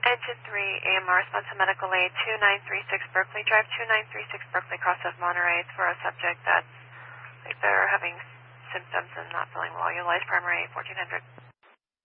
Engine 3, AMR, response to medical aid, 2936 Berkeley Drive, 2936 Berkeley, cross of Monterey. It's for a subject that's, like, they're having symptoms and not feeling well. Utilize primary 1400.